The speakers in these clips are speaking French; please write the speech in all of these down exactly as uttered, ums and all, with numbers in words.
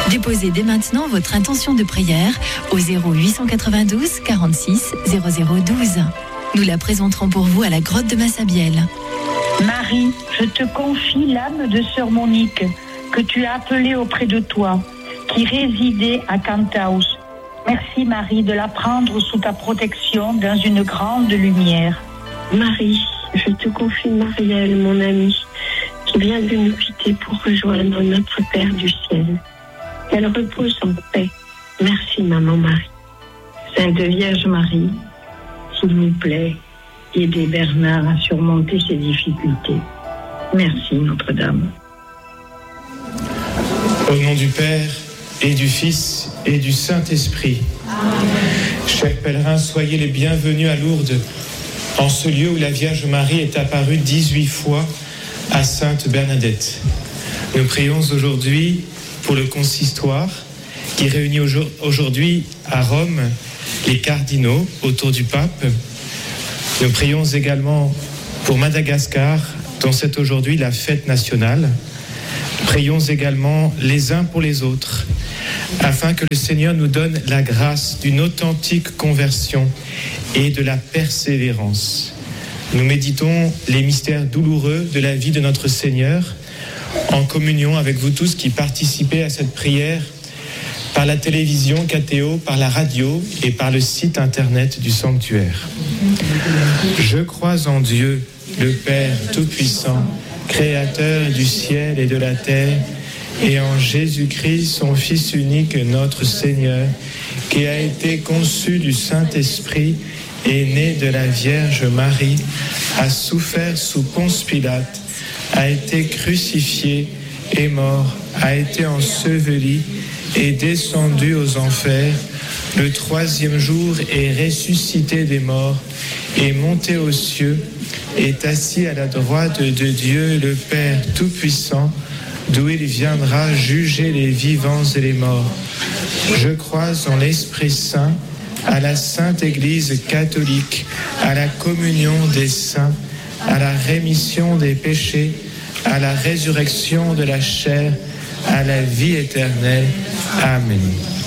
Déposez dès maintenant votre intention de prière au zéro huit cent quatre-vingt-douze quarante-six zéro zéro douze. Nous la présenterons pour vous à la grotte de Massabielle. Marie, je te confie l'âme de sœur Monique, que tu as appelée auprès de toi, qui résidait à Cantaus. Merci Marie de la prendre sous ta protection dans une grande lumière. Marie, je te confie Marielle, mon amie, qui vient de nous quitter pour rejoindre notre Père du ciel. Qu'elle repose en paix. Merci maman Marie. Sainte Vierge Marie, s'il vous plaît, aidez Bernard à surmonter ses difficultés. Merci Notre-Dame. Au nom du Père et du Fils et du Saint-Esprit. Amen. Chers pèlerins, soyez les bienvenus à Lourdes, en ce lieu où la Vierge Marie est apparue dix-huit fois à Sainte Bernadette. Nous prions aujourd'hui pour le consistoire qui réunit aujourd'hui à Rome les cardinaux autour du pape. Nous prions également pour Madagascar, dont c'est aujourd'hui la fête nationale. Prions également les uns pour les autres, afin que le Seigneur nous donne la grâce d'une authentique conversion et de la persévérance. Nous méditons les mystères douloureux de la vie de notre Seigneur, en communion avec vous tous qui participez à cette prière par la télévision K T O, par la radio et par le site internet du sanctuaire. Je crois en Dieu, le Père Tout-Puissant, Créateur du ciel et de la terre, et en Jésus-Christ, son Fils unique, notre Seigneur, qui a été conçu du Saint-Esprit, est né de la Vierge Marie, a souffert sous Ponce Pilate, a été crucifié, est mort, a été enseveli, est descendu aux enfers, le troisième jour est ressuscité des morts, est monté aux cieux, est assis à la droite de Dieu, le Père Tout-Puissant, d'où il viendra juger les vivants et les morts. Je crois en l'Esprit Saint, à la Sainte Église catholique, à la communion des saints, à la rémission des péchés, à la résurrection de la chair, à la vie éternelle. Amen.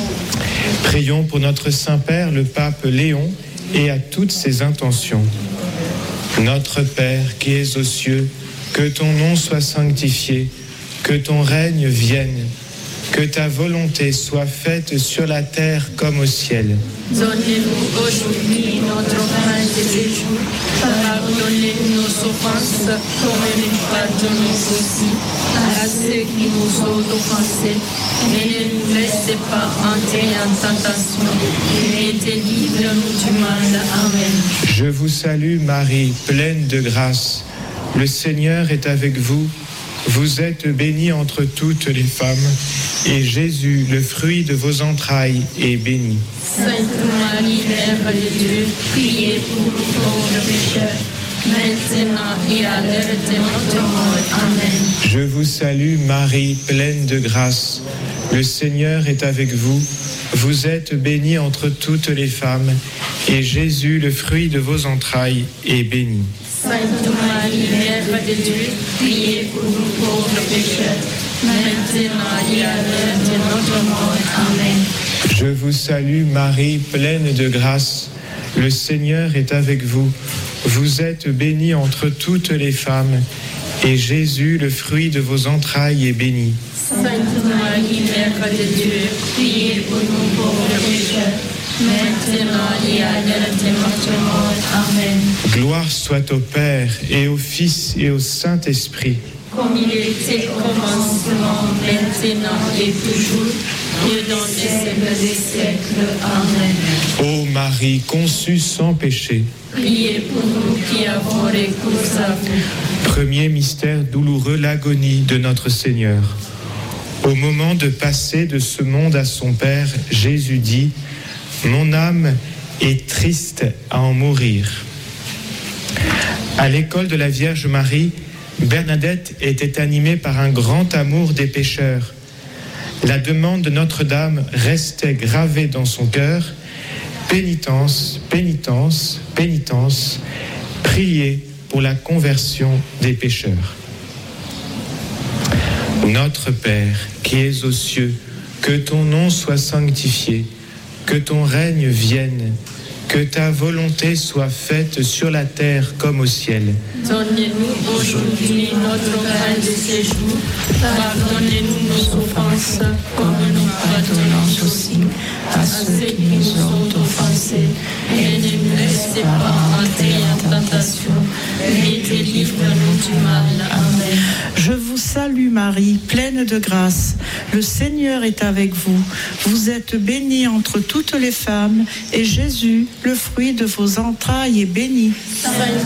Prions pour notre Saint-Père, le pape Léon, et à toutes ses intentions. Notre Père qui es aux cieux, que ton nom soit sanctifié, que ton règne vienne, que ta volonté soit faite sur la terre comme au ciel. Donnez-nous aujourd'hui notre pain de ce jour. Pardonnez-nous nos offenses, comme nous pardonnons aussi à ceux qui nous ont offensés. Et ne nous laissez pas entrer en tentation, mais délivre-nous du mal. Amen. Je vous salue Marie, pleine de grâce. Le Seigneur est avec vous. Vous êtes bénie entre toutes les femmes, et Jésus, le fruit de vos entrailles, est béni. Sainte Marie, Mère de Dieu, priez pour nous pauvres pécheurs, maintenant et à l'heure de notre mort. Amen. Je vous salue Marie, pleine de grâce. Le Seigneur est avec vous. Vous êtes bénie entre toutes les femmes, et Jésus, le fruit de vos entrailles, est béni. Sainte Marie, Mère de Dieu, priez pour nous pauvres pécheurs, maintenant et à l'heure de notre mort. Amen. Je vous salue Marie, pleine de grâce. Le Seigneur est avec vous. Vous êtes bénie entre toutes les femmes, et Jésus, le fruit de vos entrailles, est béni. Sainte Marie, Mère de Dieu, priez pour nous pauvres pécheurs, maintenant et à l'heure de notre mort. Amen. Gloire soit au Père, et au Fils, et au Saint-Esprit. Comme il était au commencement, maintenant et toujours, et dans les siècles des siècles. Amen. Ô Marie, conçue sans péché, priez pour nous qui avons recours à vous. Premier mystère douloureux, l'agonie de notre Seigneur. Au moment de passer de ce monde à son Père, Jésus dit « Mon âme est triste à en mourir ». À l'école de la Vierge Marie, Bernadette était animée par un grand amour des pécheurs. La demande de Notre-Dame restait gravée dans son cœur. Pénitence, pénitence, pénitence, priez pour la conversion des pécheurs. Notre Père, qui es aux cieux, Que ton nom soit sanctifié, que ton règne vienne, que ta volonté soit faite sur la terre comme au ciel. Donnez-nous aujourd'hui notre pain de ce jour. Pardonnez-nous nos offenses, comme nous pardonnons aussi à ceux qui nous ont offensés. Et ne nous laissez pas entrer en tentation, mais délivre-nous du mal. Amen. Je vous salue Marie, pleine de grâce. Le Seigneur est avec vous. Vous êtes bénie entre toutes les femmes, et Jésus, le fruit de vos entrailles, est béni.